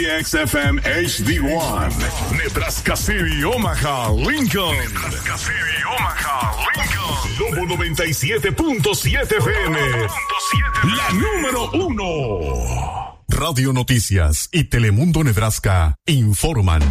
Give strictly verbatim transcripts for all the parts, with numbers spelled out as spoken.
X F M H D uno, Nebraska City, Omaha, Lincoln. Nebraska City, Omaha, Lincoln. Lobo noventa y siete punto siete F M, la número uno. Radio Noticias y Telemundo Nebraska informan.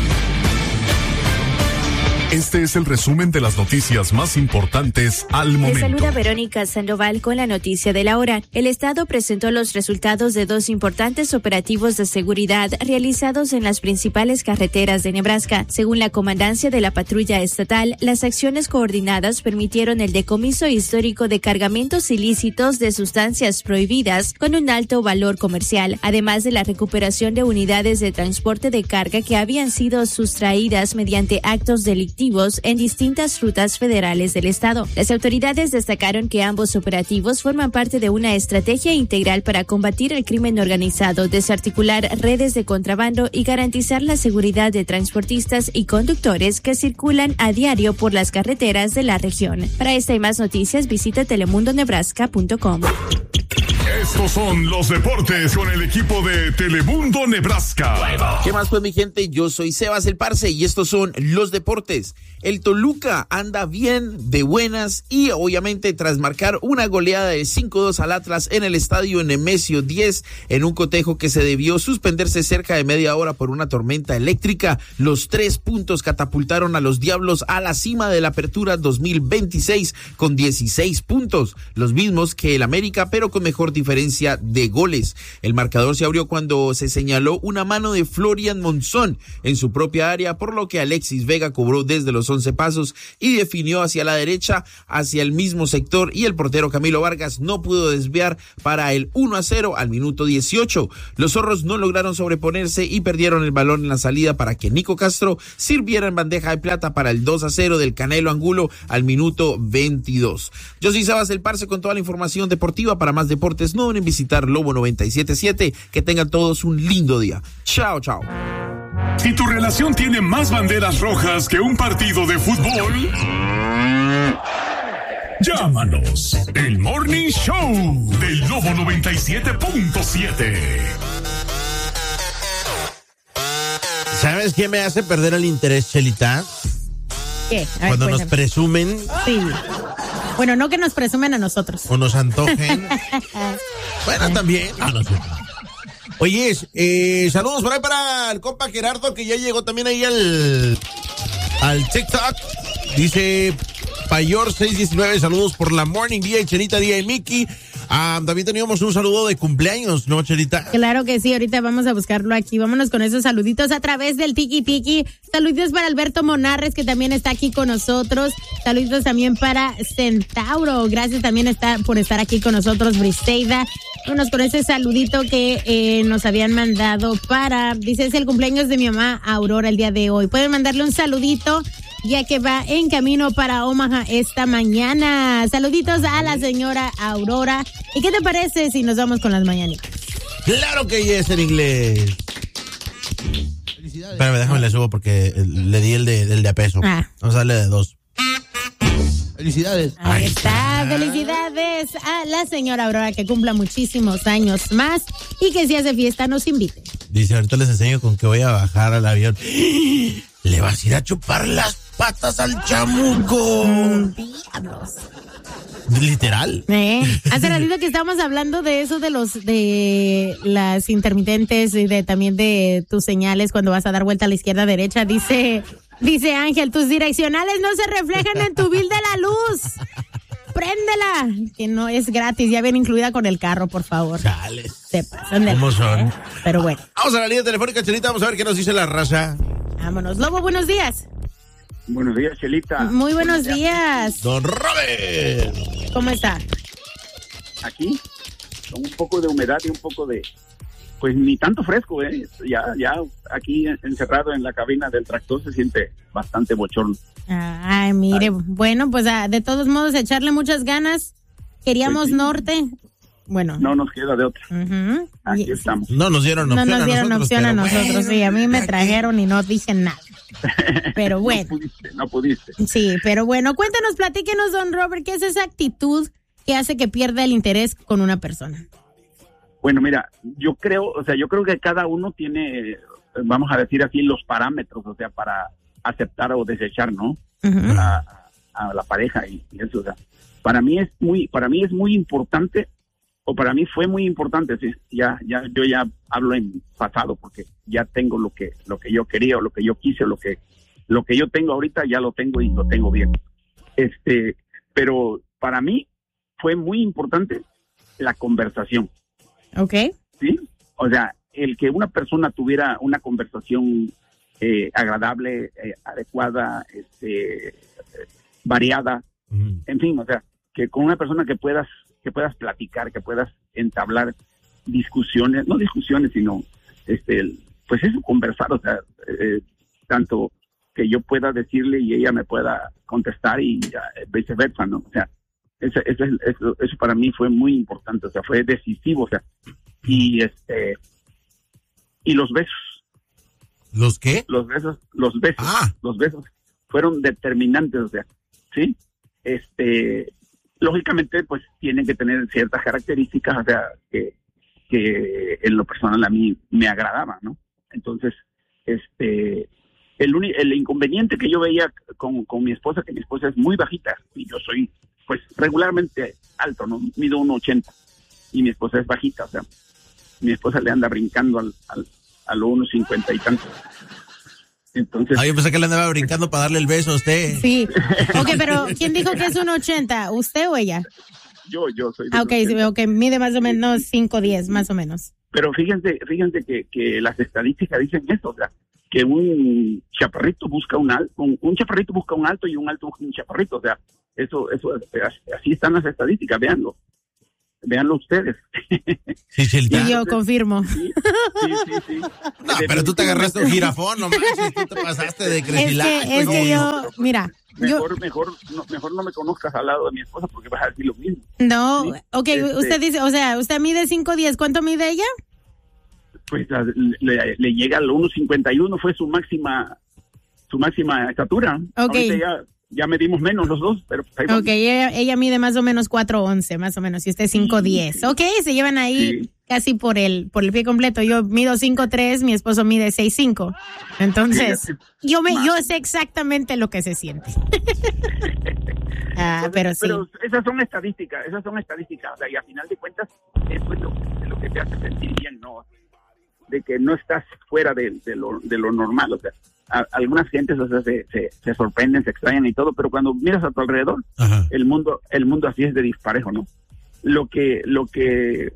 Este es el resumen de las noticias más importantes al momento. Les saluda Verónica Sandoval con la noticia de la hora. El Estado presentó los resultados de dos importantes operativos de seguridad realizados en las principales carreteras de Nebraska. Según la comandancia de la patrulla estatal, las acciones coordinadas permitieron el decomiso histórico de cargamentos ilícitos de sustancias prohibidas con un alto valor comercial, además de la recuperación de unidades de transporte de carga que habían sido sustraídas mediante actos delictivos en distintas rutas federales del estado. Las autoridades destacaron que ambos operativos forman parte de una estrategia integral para combatir el crimen organizado, desarticular redes de contrabando y garantizar la seguridad de transportistas y conductores que circulan a diario por las carreteras de la región. Para esta y más noticias, visita telemundo nebraska punto com. Estos son los deportes con el equipo de Telemundo Nebraska. ¿Qué más pues, mi gente? Yo soy Sebas el Parce y estos son los deportes. El Toluca anda bien, de buenas y obviamente tras marcar una goleada de cinco dos al Atlas en el estadio Nemesio diez en un cotejo que se debió suspenderse cerca de media hora por una tormenta eléctrica, los tres puntos catapultaron a los Diablos a la cima de la Apertura dos mil veintiséis con dieciséis puntos, los mismos que el América pero con mejor diferencia de goles. El marcador se abrió cuando se señaló una mano de Florian Monzón en su propia área, por lo que Alexis Vega cobró desde los once pasos y definió hacia la derecha, hacia el mismo sector, y el portero Camilo Vargas no pudo desviar para el uno a cero al minuto dieciocho. Los zorros no lograron sobreponerse y perdieron el balón en la salida para que Nico Castro sirviera en bandeja de plata para el dos a cero del Canelo Angulo al minuto veintidós. Yo soy Sebas el Parce con toda la información deportiva. Para más deportes no deben visitar Lobo noventa y siete punto siete. Que tengan todos un lindo día. Chao, chao. Si tu relación tiene más banderas rojas que un partido de fútbol, llámanos. El Morning Show del Lobo noventa y siete punto siete. ¿Sabes qué me hace perder el interés, Chelita? ¿Qué? A ver, Cuando cuéntame. nos presumen. Sí. Bueno, no que nos presumen a nosotros. O nos antojen. Bueno, también. Ah, no sé. Oye, eh, saludos por ahí para el compa Gerardo, que ya llegó también ahí al, al TikTok. Dice Payor seis diecinueve, saludos por la Morning, Día y Chelita, Día y Mickey. Ah, también teníamos un saludo de cumpleaños, ¿no, Chelita? Claro que sí, ahorita vamos a buscarlo aquí. Vámonos con esos saluditos a través del Tiki Tiki. Saluditos para Alberto Monarres, que también está aquí con nosotros. Saluditos también para Centauro. Gracias también está, por estar aquí con nosotros, Briseida. Vámonos con ese saludito que eh, nos habían mandado para, dice, es el cumpleaños de mi mamá Aurora el día de hoy. Pueden mandarle un saludito, ya que va en camino para Omaha esta mañana. Saluditos a la señora Aurora. ¿Y qué te parece si nos vamos con las mañanitas? Claro que es en inglés. Felicidades. Espérame, déjame le subo porque le di el de, el de a peso. Ah. Vamos a darle de dos. Felicidades. Ahí está, felicidades a la señora Aurora, que cumpla muchísimos años más y que si hace fiesta nos invite. Dice, ahorita les enseño con que voy a bajar al avión. Le vas a ir a chupar las patas al chamuco. Mm, diablos. Literal. ¿Eh? Hace ratito que estábamos hablando de eso, de los, de las intermitentes y de también de tus señales cuando vas a dar vuelta a la izquierda, derecha. Dice, dice Ángel, tus direccionales no se reflejan en tu bill de la luz. Préndela, que no es gratis, ya viene incluida con el carro, por favor. Chales. Se pasan de ¿Cómo la- son? ¿eh? Pero bueno. Vamos a la línea telefónica, Chelita, vamos a ver qué nos dice la raza. Vámonos. Lobo, buenos días. Buenos días, Chelita. Muy buenos días. Don Robert. ¿Cómo está? Aquí, con un poco de humedad y un poco de, pues ni tanto fresco, ¿eh? Ya, ya aquí encerrado en la cabina del tractor se siente bastante bochorno. Ay, mire, bueno, pues ah, de todos modos echarle muchas ganas. Queríamos Pues sí. norte. Bueno. No nos queda de otra. Ujú. Aquí Y- estamos. No nos dieron No opción nos dieron a nosotros. opción a pero nosotros, bueno, sí, a mí me aquí. trajeron y no dije nada. Pero bueno, No pudiste, no pudiste. sí, pero bueno, cuéntanos, platíquenos, don Robert, ¿qué es esa actitud que hace que pierda el interés con una persona? Bueno, mira, yo creo, o sea, yo creo que cada uno tiene, vamos a decir así, los parámetros, o sea, para aceptar o desechar, ¿no? Uh-huh. a, a la pareja y, y eso, o sea, para mí es muy, para mí es muy importante, o para mí fue muy importante, sí, ya, ya, yo ya hablo en pasado porque ya tengo lo que, lo que yo quería o lo que yo quise o lo que, lo que yo tengo ahorita ya lo tengo y lo tengo bien. Este, pero para mí fue muy importante la conversación. Okay. Sí, o sea, el que una persona tuviera una conversación eh, agradable, eh, adecuada, este, eh, variada, mm. en fin, o sea, que con una persona que puedas, que puedas platicar, que puedas entablar discusiones, no discusiones, sino, este, pues eso, conversar, o sea, eh, tanto que yo pueda decirle y ella me pueda contestar y eh, viceversa, ¿no? O sea, eso, eso, eso, eso para mí fue muy importante, o sea, fue decisivo, o sea, y este, y los besos. ¿Los qué? Los besos, los besos, ah. los besos fueron determinantes, o sea, ¿sí? Este, lógicamente, pues, tienen que tener ciertas características, o sea, que, que en lo personal a mí me agradaba, ¿no? Entonces, este, el, uni- el inconveniente que yo veía con, con mi esposa, que mi esposa es muy bajita, y yo soy, pues, regularmente alto, ¿no? Mido uno ochenta, y mi esposa es bajita, o sea, mi esposa le anda brincando al, al, a lo uno cincuenta y tanto. Entonces, ah, yo pensé que le andaba brincando para darle el beso a usted. Sí. Ok, pero ¿quién dijo que es uno ochenta? ¿Usted o ella? Yo, yo soy. Ah, ok, sí, ok, mide más o menos cinco diez, más o menos. Pero fíjense, fíjense que, que las estadísticas dicen esto, o sea, que un chaparrito busca un alto, un, un chaparrito busca un alto y un alto busca un chaparrito, o sea, eso, eso, así están las estadísticas, véanlo. Véanlo ustedes. Sí, sí, y yo confirmo. Sí, sí, sí, sí. No, pero tú te agarraste un jirafón, no manches, tú te pasaste de crecilaco. Es que, es que yo, mira. Mejor, yo, mejor, no, mejor no me conozcas al lado de mi esposa porque vas a decir lo mismo. No, ¿sí? ok, este, usted dice, o sea, usted mide cinco diez, ¿cuánto mide ella? Pues le, le llega al uno cincuenta y uno, fue su máxima, su máxima estatura. Ok. Ahorita ya, ya medimos menos los dos, pero ahí vamos. Ok, ella, ella mide más o menos cuatro once, más o menos, y usted cinco diez. Sí. Ok, se llevan ahí sí. casi por el por el pie completo. Yo mido cinco tres, mi esposo mide seis cinco. Entonces, sí, yo me yo sé exactamente lo que se siente. ah, Entonces, pero sí. Pero esas son estadísticas, esas son estadísticas, o sea, y a final de cuentas, eso es lo, es lo que te hace sentir bien, ¿no? De que no estás fuera de, de, lo, de lo normal, o sea, a, algunas gentes, o sea, se, se, se sorprenden, se extrañan y todo, pero cuando miras a tu alrededor, Ajá. el mundo, el mundo así es de disparejo, ¿no? Lo que, lo que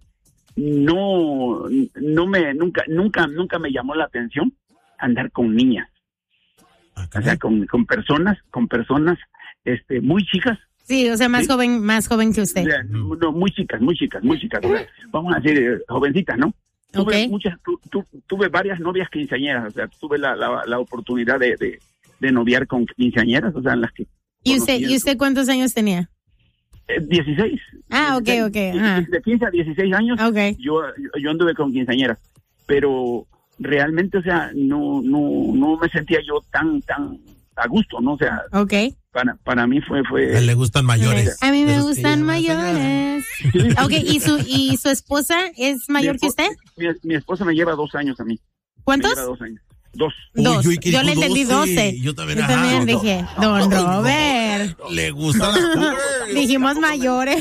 no, no me, nunca, nunca, nunca me llamó la atención, andar con niñas, okay. o sea, con, con personas, con personas, este, muy chicas. Sí, o sea, más ¿sí? joven, más joven que usted. O sea, no, muy chicas, muy chicas, muy chicas, o sea, vamos a decir, eh, jovencitas, ¿no? Tuve okay. muchas, tu, tu, tuve varias novias quinceañeras, o sea, tuve la, la, la oportunidad de, de, de noviar con quinceañeras, o sea, en las que... ¿Y usted, ¿y usted cuántos años tenía? Eh, dieciséis. Ah, ok, ok. Ajá. De quince a dieciséis años, okay. yo, yo anduve con quinceañeras, pero realmente, o sea, no, no, no me sentía yo tan, tan a gusto, ¿no? O sea, okay. para, para mí fue, fue... A él le gustan mayores. A mí me Esos gustan mayores. Sí. Ok, ¿y su, y su esposa es mayor esposa, que usted? Mi, mi esposa me lleva dos años a mí. ¿Cuántos? Me lleva dos años. Dos. Dos. Uy, uy, yo le entendí doce. Yo también, yo también ajá, dije, no, don no, Robert. No, le gustan las Dijimos mayores.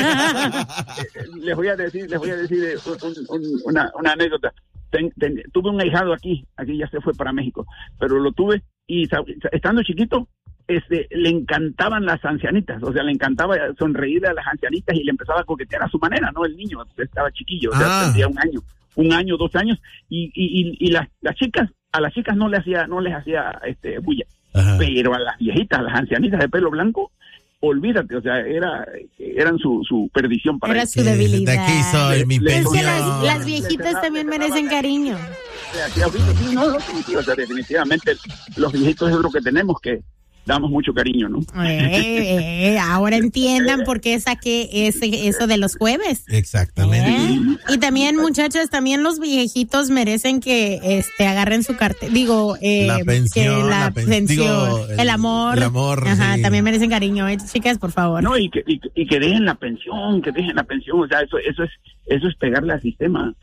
Les voy a decir, les voy a decir un, un, una, una anécdota. Ten, ten, tuve un ahijado aquí, aquí ya se fue para México, pero lo tuve y estando chiquito, este, le encantaban las ancianitas, o sea, le encantaba sonreírle a las ancianitas y le empezaba a coquetear a su manera, ¿no? El niño estaba chiquillo, o sea, ah. tendría un año, un año, dos años, y, y, y, y las, las chicas, a las chicas no les hacía, no les hacía este bulla, Ajá. pero a las viejitas, a las ancianitas de pelo blanco, olvídate, o sea, era, eran su, su perdición para Era él. su debilidad. De aquí soy mi Es que las, las viejitas también merecen cariño. Sí, no, no, sí, o sea, definitivamente los viejitos es lo que tenemos, que damos mucho cariño, ¿no? Eh, eh, ahora entiendan por qué saqué ese, eso de los jueves. Exactamente. ¿Eh? Y también, muchachas, también los viejitos merecen que este agarren su cartel. Digo, eh, la pensión, que la, la pen- pensión, digo, el, el amor. El amor, Ajá, sí. también merecen cariño, ¿eh? Chicas, por favor. No, y que, y, y que dejen la pensión, que dejen la pensión, o sea, eso, eso es, eso es pegarle al sistema.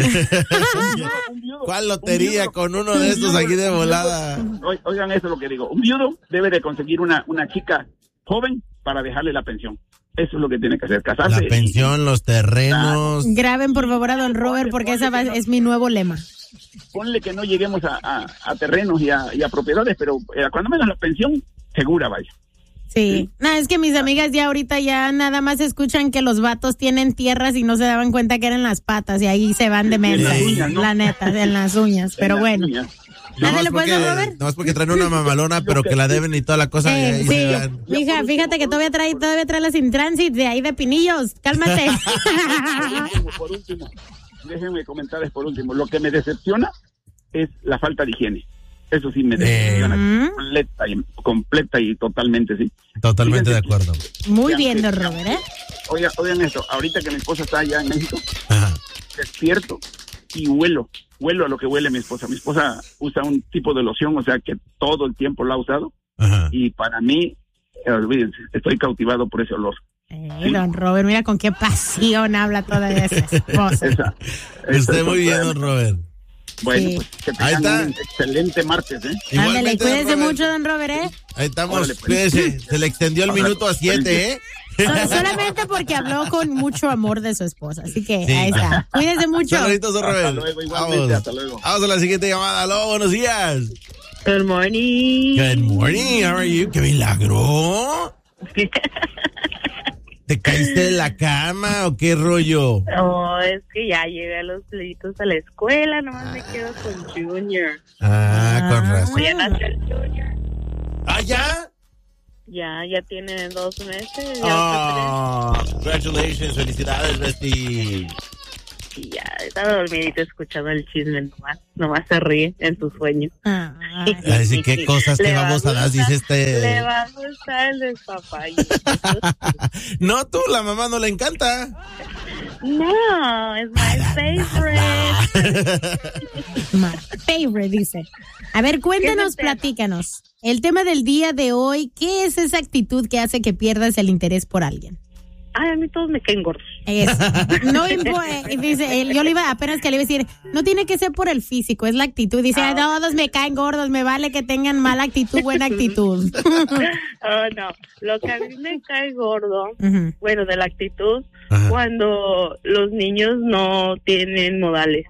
¿Cuál lotería con uno de estos aquí de volada? Oigan, eso es lo que digo. Un viudo debe de conseguir una, una chica joven para dejarle la pensión. Eso es lo que tiene que hacer, casarse. La pensión, y, los terrenos. Graben por favor a don Robert, porque esa va, es mi nuevo lema. Ponle que no lleguemos a, a, a terrenos y a, y a propiedades, pero eh, cuando me dan la pensión, segura vaya. Sí, no, es que mis amigas ya ahorita ya nada más escuchan que los vatos tienen tierras y no se daban cuenta que eran las patas y ahí se van de mensa, uñas, ¿no? La neta, en las uñas, pero en bueno. Uñas. No, no, es porque, no es porque traen una mamalona, pero que la deben y toda la cosa. Eh, y sí, mija, fíjate que todavía trae, todavía trae las in transit de ahí de Pinillos, cálmate. Por último, déjenme comentarles por último, lo que me decepciona es la falta de higiene. Eso sí me decepciona, eh. completa, y, completa y totalmente, sí. Totalmente Fíjense, de acuerdo. Muy bien, don Robert, ¿eh? Oigan, oigan esto, ahorita que mi esposa está allá en México, Ajá. despierto y huelo, huelo a lo que huele mi esposa. Mi esposa usa un tipo de loción, o sea que todo el tiempo lo ha usado. Ajá. Y para mí, eh, olvídense, estoy cautivado por ese olor. Eh, ¿Sí? Don Robert, mira con qué pasión habla toda esa esposa. Esa, esa Usted muy bien, don Robert. Bueno, sí. Pues que tengan un excelente martes, ¿eh? Ándale, cuídese mucho, don Robert, ¿eh? Ahí estamos, Órale, pues. Cuídese. Se le extendió el minuto a siete, ¿eh? So, solamente porque habló con mucho amor de su esposa, así que sí. Ahí está. Cuídese mucho. Saluditos, don Robert. Hasta luego, igualmente, vamos. hasta luego. Vamos a la siguiente llamada. Aló, buenos días. Good morning. Good morning, how are you? ¡Qué milagro! ¿Te caíste de la cama o qué rollo? No, es que ya llevé a los pleitos a la escuela, nomás ah. me quedo con Junior. Ah, ah con razón. Ya nació el Junior. ¿Ah, ya? Ya, ya tiene dos meses. Oh, congratulations, felicidades, Bestie. Y ya, estaba dormidito escuchando el chisme nomás, nomás se ríe en su sueño. Ah, así qué cosas te vamos a dar, dice este... Le va a gustar el despapalle. No, tú, la mamá no le encanta. No, es my favorite. My favorite, dice. A ver, cuéntanos, platícanos. El tema del día de hoy, ¿qué es esa actitud que hace que pierdas el interés por alguien? Ay, a mí todos me caen gordos. Es, no importa, dice, él, yo le iba, apenas que le iba a decir, no tiene que ser por el físico, es la actitud. Dice, ah, todos me caen gordos, me vale que tengan mala actitud, buena actitud. Oh, no, lo que a mí me cae gordo, uh-huh. bueno, de la actitud, uh-huh. cuando los niños no tienen modales.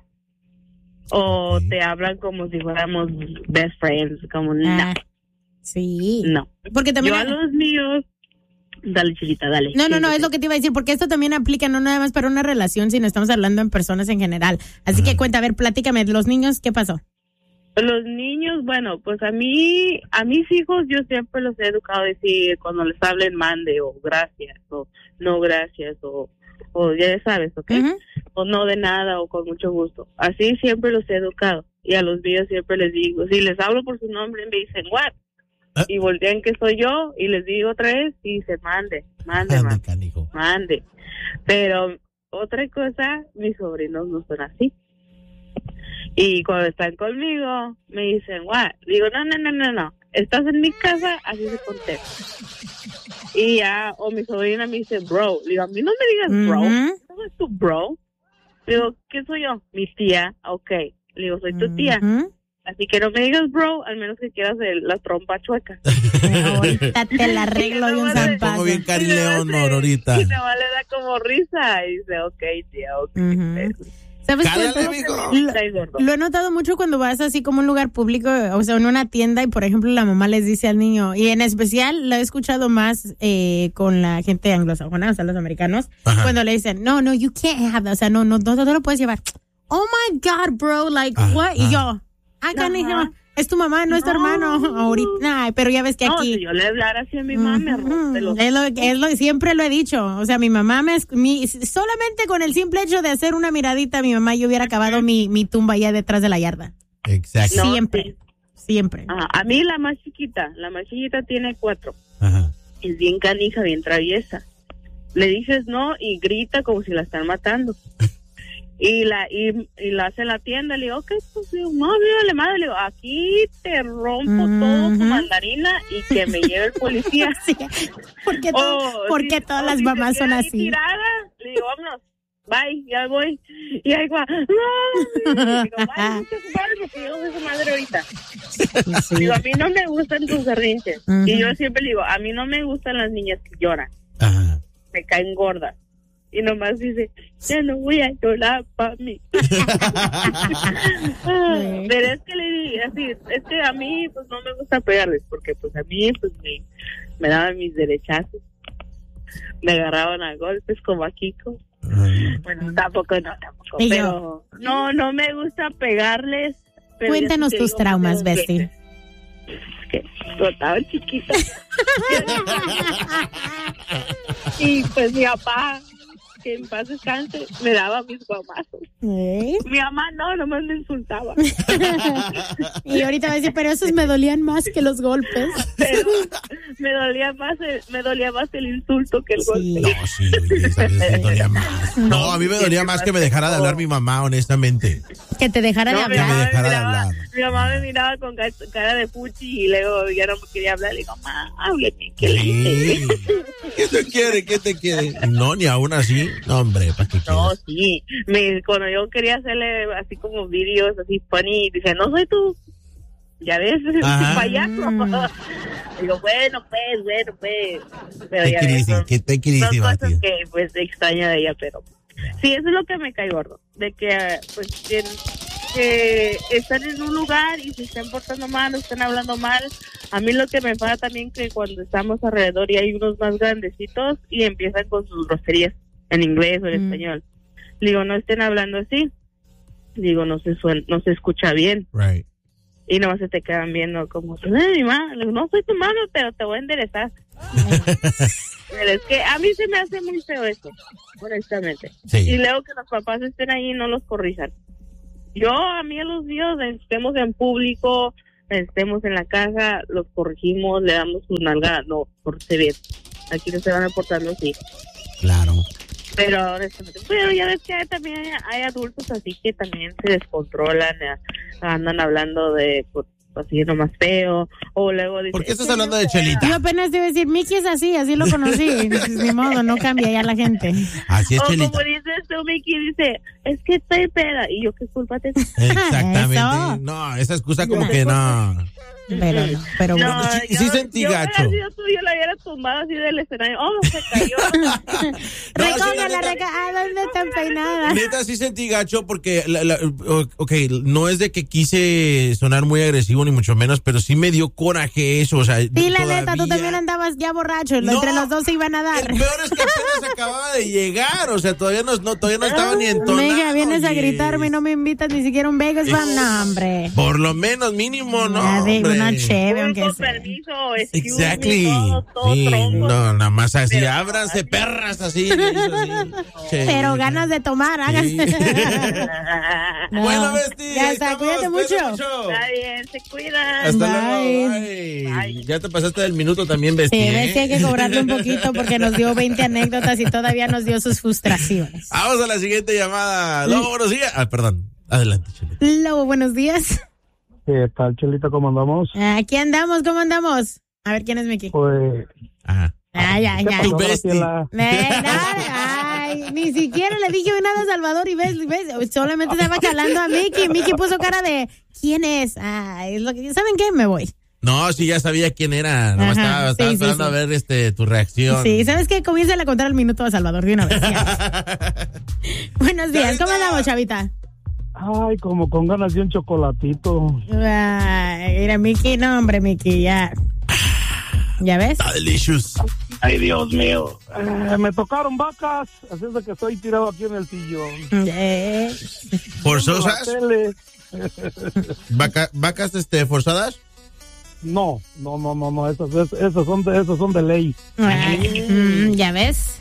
O sí. te hablan como si fuéramos best friends, como ah, no. Sí. No. Porque también yo a los míos... Dale, chiquita, dale. No, no, no, es lo que te iba a decir, porque esto también aplica no nada más para una relación, sino estamos hablando en personas en general. Así que cuenta, a ver, platícame, los niños, ¿qué pasó? Los niños, bueno, pues a mí, a mis hijos yo siempre los he educado a decir, cuando les hablen mande, o gracias, o no gracias, o, o ya sabes, ¿ok? Uh-huh. O no de nada, o con mucho gusto. Así siempre los he educado. Y a los míos siempre les digo, si les hablo por su nombre, me dicen, what? Y voltean que soy yo y les digo otra vez y se mande, mande, mande, mande. Pero otra cosa, mis sobrinos no son así. Y cuando están conmigo, me dicen, what? Digo, no, no, no, no, no. Estás en mi casa, así se contesta. Y ya, o mi sobrina me dice, bro. Digo, a mí no me digas bro. Uh-huh. ¿No es tu bro? Digo, ¿qué soy yo? Mi tía. Ok. Digo, soy tu tía. Uh-huh. Así que no me digas bro, al menos que quieras el, la trompa chueca. Ahorita te la arreglo de un zapato. Como bien Cari Leonor ahorita. Y nada le da como risa. Y dice, ok, tía, ok. Uh-huh. ¿Sabes qué? Lo, lo he notado mucho cuando vas así como a un lugar público, o sea, en una tienda, y por ejemplo la mamá les dice al niño, y en especial lo he escuchado más eh, con la gente anglosajona, o sea, los americanos, Ajá. cuando le dicen, no, no, you can't have that, o sea, no, no, no, no, no lo puedes llevar. Oh my God, bro, like, ah, what? Y yo... Acá le dije, es tu mamá, no es tu no. hermano. Ahorita, nah, pero ya ves que no, aquí. Si yo le hablara así a mi mamá, me rompe los... Es lo, es lo siempre lo he dicho. O sea, mi mamá me. Mi, solamente con el simple hecho de hacer una miradita a mi mamá, yo hubiera acabado mi, mi tumba allá detrás de la yarda. Exacto. No, siempre. Sí. Siempre. Ajá. A mí, la más chiquita, la más chiquita tiene cuatro. Ajá. Es bien canija, bien traviesa. Le dices no y grita como si la están matando. Y la y, y la hace en la tienda, le digo, ok, pues digo, no, mírale madre, le digo, aquí te rompo uh-huh. todo tu mandarina y que me lleve el policía. Sí. ¿Por qué, to- oh, ¿por qué si, todas las mamás si son así? Tirada, le digo, vámonos, bye, ya voy. Y ahí va, no. Y digo, vaya, mucho su madre, porque yo soy su madre ahorita. Sí. Digo, a mí no me gustan tus berrinches. Uh-huh. Y yo siempre digo, a mí no me gustan las niñas que lloran. Uh-huh. Me caen gordas. Y nomás dice, ya no voy a llorar, mami. Pero es que le di así, es que a mí pues no me gusta pegarles, porque pues a mí pues me, me daban mis derechazos, me agarraban a golpes como a Kiko. Uh-huh. Bueno, tampoco, no, tampoco, pero no, no me gusta pegarles. Pero cuéntanos tus traumas, Bestie. Que estaba chiquita. Y pues mi papá, que en paz descanse, me daba mis guamazos. ¿Eh? Mi mamá no, nomás me insultaba. Y ahorita va a decir, pero esos me dolían más que los golpes. Pero me dolía más el, me dolía más el insulto que el sí. golpe. No, sí, esa vez me dolía más. No, a mí me dolía más que me dejara de hablar mi mamá, honestamente. Que te dejara no, de hablar. Que me dejara miraba, de hablar. Mi mamá me miraba con cara de puchi y luego ya no me quería hablar. Le digo, mamá, hábleme. ¿Qué le sí. ¿Qué te quiere? ¿Qué te quiere? No, ni aún así. No, hombre, ¿para qué No, quieres? sí. Me, cuando yo quería hacerle así como vídeos así funny, dice, no soy tú. Ya ves, payaso. Digo, bueno, pues, bueno, pues. Pero ¿Qué ya quieres decir? ¿Qué te quieres decir? Son cosas que, pues, extraña de ella, pero... Sí, eso es lo que me cae gordo. De que, pues, que, que están en un lugar y se están portando mal, o están hablando mal. A mí lo que me pasa también que cuando estamos alrededor y hay unos más grandecitos y empiezan con sus groserías en inglés o en mm. español. Digo, no estén hablando así. Digo, no se suena, no se escucha bien. Right. Y nomás se te quedan viendo como, eh, mi mamá, no soy tu mano, pero te voy a enderezar. Pero es que a mí se me hace muy feo esto, honestamente. Sí. Y luego que los papás estén ahí y no los corrijan. Yo, a mí a los míos, estemos en público, estemos en la casa, los corregimos, le damos su nalga, no, porte bien. Aquí no se van aportando así. Claro. Pero honestamente, pero ya ves que hay, también hay, hay adultos así que también se descontrolan, andan hablando de pues, así nomás feo, o luego dicen, ¿por qué estás hablando de Chelita? Yo apenas te iba a decir, Miki es así, así lo conocí. Ni modo, no cambia ya la gente. Así es, o Chelita. como dices tú, Miki, dice, es que estoy peda, y yo, ¿qué culpa te... Exactamente. Eso. No, esa excusa como que no... Pero no, pero no, bueno. sí, sí yo, sentí yo gacho. Yo, yo, yo la hubiera tumbado así del escenario. Oh, se cayó. Recógela, reca... Ah, ¿dónde está peinada? Neta, sí sentí gacho porque, la, la, ok, no es de que quise sonar muy agresivo ni mucho menos, pero sí me dio coraje eso, o sea. Sí, la todavía... neta, tú también andabas ya borracho, no, entre los dos se iban a dar. El peor es que apenas acababa de llegar, o sea, todavía no, no, todavía no estaba ni entonado. Mega, vienes oye. a gritarme y no me invitas ni siquiera un Vegas, van, no, hombre. Por lo menos, mínimo, no, ya digo, hombre. una chévere, aunque con sea. permiso, Exactly. me, todo, todo sí, tronco. no, nada más así, Pero, ábranse así. perras así. así. Sí. Pero ganas de tomar, háganse. Sí. No. Bueno, Besti, ya está, estamos, cuídate mucho. Está bien, se cuidan. Hasta Bye. luego. Bye. Bye. Ya te pasaste del minuto también, Besti. Sí, ¿eh? ves que hay que cobrarle un poquito porque nos dio veinte anécdotas y todavía nos dio sus frustraciones. Vamos a la siguiente llamada. Lobo, buenos días. Ah, perdón. Adelante, Chelita. Lobo, buenos días. ¿Qué tal, Chelita? ¿Cómo andamos? Aquí andamos, ¿cómo andamos? A ver, ¿quién es Miki? Pues... Ajá. Ay, ay, ¿qué ay. pasó, Tu bestie. Graciela? Eh, ay, ni siquiera le dije nada a Salvador y ves, ves, solamente estaba calando a Miki. Miki puso cara de, ¿quién es? Ay, es lo que, ¿saben qué? Me voy. No, sí, ya sabía quién era. Nomás Ajá, estaba, estaba sí, esperando sí, a sí. ver este, tu reacción. Sí, ¿sabes qué? Comienza a contar el minuto a Salvador de una vez. Ya. Buenos días, ¿cómo andamos, chavita? Ay, como con ganas de un chocolatito. Ay, mira, Miki, no, hombre, Miki, ya. ¿Ya ves? Está delicious. Ay, Dios mío. Eh, me tocaron vacas, así es de que estoy tirado aquí en el sillón. Eh, ¿Forzosas? La tele. Vaca, ¿Vacas este, forzadas? No, no, no, no, no, esos, esos, esos son de, esos son de ley. ay, mm, ¿ya ves?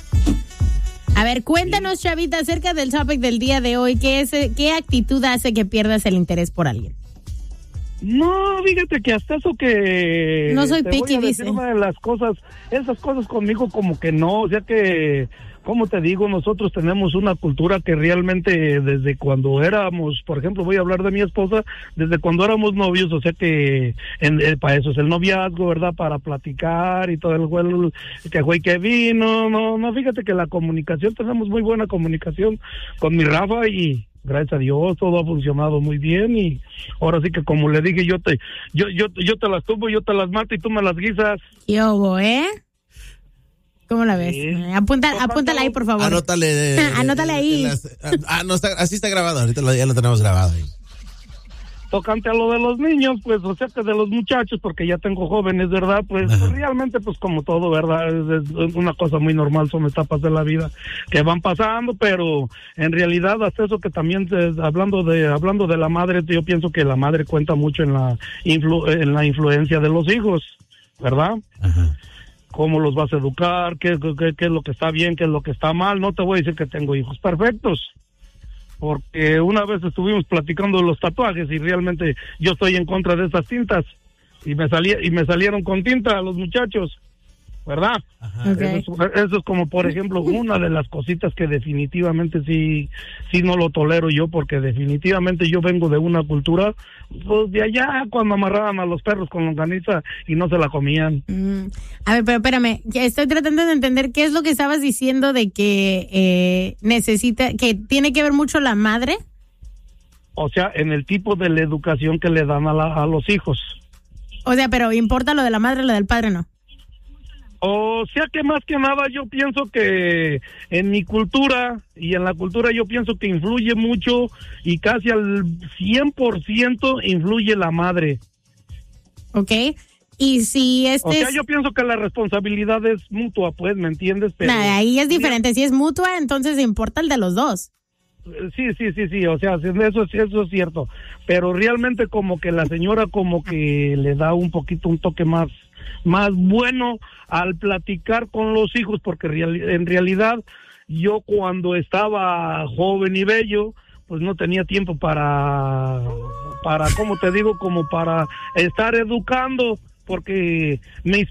A ver, cuéntanos, chavita, acerca del topic del día de hoy. ¿Qué, es, ¿Qué actitud hace que pierdas el interés por alguien? No, fíjate que hasta eso que... No soy te picky, voy a decir dice. una de las cosas, esas cosas conmigo como que no, o sea que, como te digo, nosotros tenemos una cultura que realmente desde cuando éramos, por ejemplo, voy a hablar de mi esposa, desde cuando éramos novios, o sea que en, eh, para eso es el noviazgo, ¿verdad? Para platicar y todo el juego, que fue que vino, no, no, fíjate que la comunicación, tenemos muy buena comunicación con mi Rafa y... Gracias a Dios todo ha funcionado muy bien y ahora sí que como le dije yo te yo yo yo te las tumbo, yo te las mato y tú me las guisas. Yo, ¿eh? ¿Cómo la ves? Sí. Eh, Apunta, apúntala ahí, por favor. Anótale. eh, Anótale eh, ahí. las- ah, no, está, así está grabado, ahorita lo, ya lo tenemos grabado ahí. Tocante a lo de los niños, pues, o sea que de los muchachos, porque ya tengo jóvenes, ¿verdad? Pues Ajá. realmente, pues como todo, ¿verdad? Es, es una cosa muy normal, son etapas de la vida que van pasando, pero en realidad hasta eso que también, eh, hablando de hablando de la madre, yo pienso que la madre cuenta mucho en la, influ, en la influencia de los hijos, ¿verdad? Ajá. Cómo los vas a educar, qué, qué, qué es lo que está bien, qué es lo que está mal. No te voy a decir que tengo hijos perfectos, porque una vez estuvimos platicando de los tatuajes y realmente yo estoy en contra de esas tintas y me salía y me salieron con tinta a los muchachos, ¿verdad? Ok. Eso, es, eso es como, por ejemplo, una de las cositas que definitivamente sí sí no lo tolero yo, porque definitivamente yo vengo de una cultura, pues de allá cuando amarraban a los perros con longaniza y no se la comían. Mm. A ver, pero espérame, que estoy tratando de entender qué es lo que estabas diciendo de que eh, necesita, que tiene que ver mucho la madre. O sea, en el tipo de la educación que le dan a, la, a los hijos. O sea, pero importa lo de la madre, lo del padre no. O sea que más que nada yo pienso que en mi cultura y en la cultura yo pienso que influye mucho y casi al cien por ciento influye la madre. ¿Ok? Y si este O sea, es... yo pienso que la responsabilidad es mutua, pues, ¿me entiendes? Pero, Nada, ahí es diferente. Si es mutua, entonces importa el de los dos. Sí, sí, sí, sí, o sea, eso, eso es cierto. Pero realmente como que la señora como que le da un poquito un toque más, más bueno al platicar con los hijos, porque real, en realidad yo cuando estaba joven y bello, pues no tenía tiempo para, para, ¿cómo te digo? Como para estar educando, porque mis